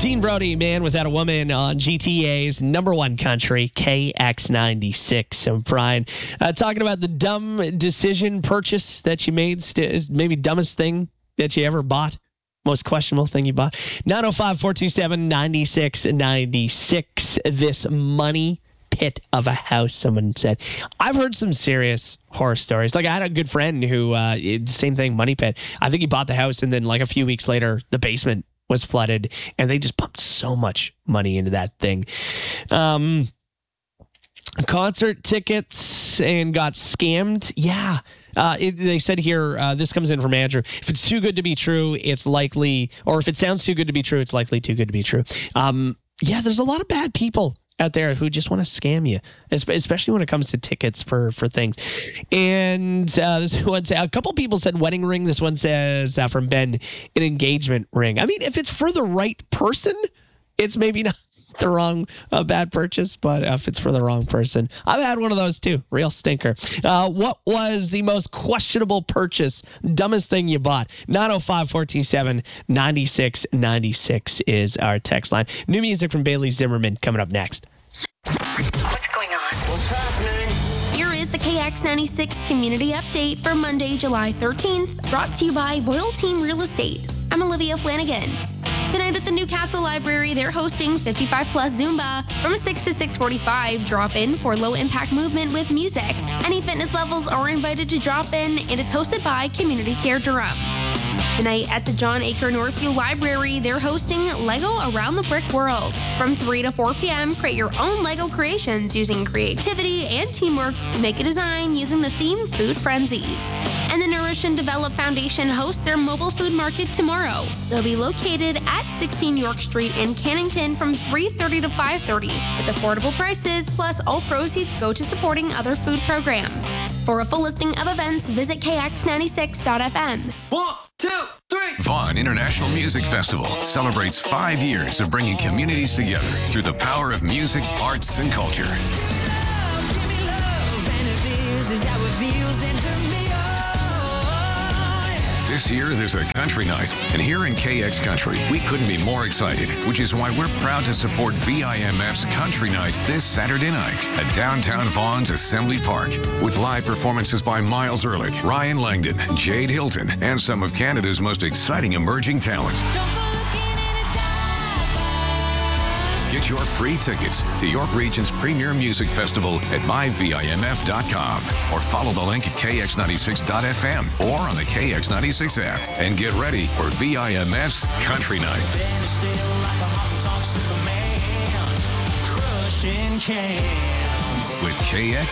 Dean Brody, Man Without a Woman on GTA's number one country, KX96. And Brian, talking about the dumb decision purchase that you made, maybe dumbest thing that you ever bought, most questionable thing you bought. 905-427-9696. This money pit of a house, someone said. I've heard some serious horror stories. Like I had a good friend who, same thing, money pit. I think he bought the house and then like a few weeks later, the basement was flooded and they just pumped so much money into that thing. Concert tickets and got scammed. Yeah. They said here, this comes in from Andrew. If it's too good to be true, it's likely, or if it sounds too good to be true, it's likely too good to be true. Yeah, there's a lot of bad people out there who just want to scam you, especially when it comes to tickets for things. And this one said, a couple people said wedding ring. This one says from Ben, an engagement ring. I mean, if it's for the right person, it's maybe not the wrong bad purchase, but if it's for the wrong person, I've had one of those too. Real stinker. What was the most questionable purchase, dumbest thing you bought? 905-427-9696 is our text line. New music from Bailey Zimmerman coming up next. What's going on? What's happening? Here is the KX96 community update for Monday, July 13th, brought to you by Royal Team Real Estate. I'm Olivia Flanagan. Tonight at the Newcastle Library, they're hosting 55 Plus Zumba from 6 to 6:45. Drop in for low impact movement with music. Any fitness levels are invited to drop in, and it's hosted by Community Care Durham. Tonight at the John Aker Northview Library, they're hosting Lego Around the Brick World. From 3 to 4 p.m., create your own Lego creations using creativity and teamwork to make a design using the theme Food Frenzy. And the Nourish and Develop Foundation hosts their mobile food market tomorrow. They'll be located at 16 York Street in Cannington from 3:30 to 5:30 with affordable prices, plus all proceeds go to supporting other food programs. For a full listing of events, visit kx96.fm. 1, 2, 3. Vaughan International Music Festival celebrates 5 years of bringing communities together through the power of music, arts, and culture. This year, there's a country night, and here in KX Country, we couldn't be more excited, which is why we're proud to support VIMF's Country Night this Saturday night at downtown Vaughan's Assembly Park, with live performances by Miles Ehrlich, Ryan Langdon, Jade Hilton, and some of Canada's most exciting emerging talent. Get your free tickets to York Region's premier music festival at myvimf.com or follow the link at kx96.fm or on the KX96 app and get ready for VIMF's Country Night. With KX